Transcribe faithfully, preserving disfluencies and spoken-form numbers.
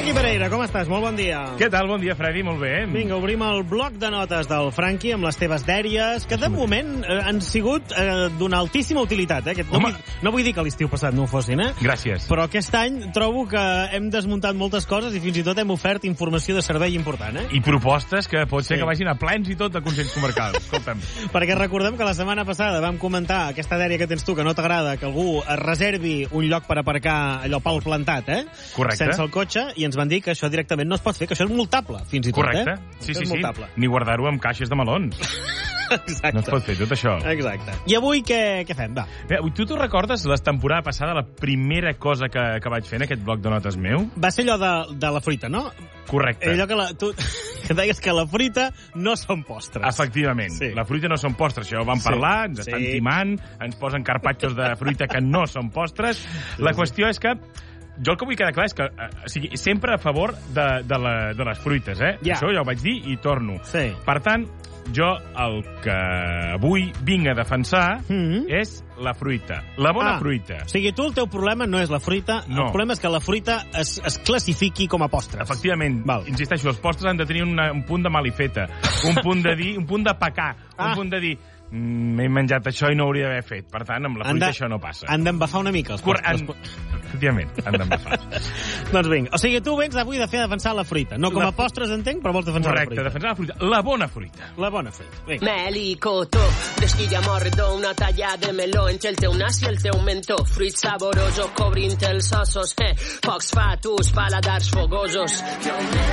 Franqui Pereira, com estàs? Molt bon dia. Què tal? Bon dia, Freddy, molt bé. Vinga, obrim el bloc de notes del Franqui amb les teves dèries, que de moment eh, han sigut eh, d'una altíssima utilitat. Eh? Aquest, no, vull, no vull dir que l'estiu passat no ho fossin, eh? Gràcies. Però aquest any trobo que hem desmuntat moltes coses i fins i tot hem ofert informació de servei important, eh? I propostes que pot ser Sí. que vagin a plens i tot de Consells Comarcals. Escolta'm. Perquè recordem que la setmana passada vam comentar aquesta dèria que tens tu, que no t'agrada, que algú es reservi un lloc per aparcar allò pal plantat, eh? Correcte. Sense el cotxe, i ens van dir que això directament no es pot fer, que això és multable, fins i tot, Correcte. eh? Sí, Això sí, és sí. multable. Ni guardar-ho amb caixes de melons. Exacte. No es pot fer tot això. Exacte. I avui què, què fem? Va. Bé, tu t'ho recordes la temporada passada, la primera cosa que, que vaig fer en aquest bloc de notes meu? Va ser allò de, de la fruita, no? Correcte. Allò que, la, tu, que deies que la fruita no són postres. Efectivament. Sí. La fruita no són postres, això ho vam Sí. parlar, ens Sí. estan timant, ens posen carpatxos de fruita que no són postres. La qüestió és que jo el que vull quedar clar és que eh, o sigui, sempre a favor de, de, la, de les fruites, eh? Ja. Això ja ho vaig dir i torno. Sí. Per tant, jo el que avui vinc a defensar Mhm. és la fruita. La bona Ah, fruita. O sigui, tu el teu problema no és la fruita, No. el problema és que la fruita es, es classifiqui com a postres. Efectivament, Val. insisteixo, els postres han de tenir una, un punt de malifeta, un punt de dir, un punt de pecar, Ah. un punt de dir "Mm, m'he menjat això i no hauria d'haver fet. Per tant, amb la Han fruita de- això no passa. Han d'embafar una mica els Cor- postres. han- Efectivament, han d'embafar. Doncs vinga, o sigui, tu vens avui de fer defensar la fruita. No com La- a postres, entenc, però vols defensar Correcte, la fruita. defensar la fruita. La bona fruita. La bona fruita. Vinga. Melicoto, bresquilla mordo, una talla de meló entre el teu nas i el teu mentó. Fruit saborós o cobrint els ossos, eh? Pocs fa tus paladars fogosos.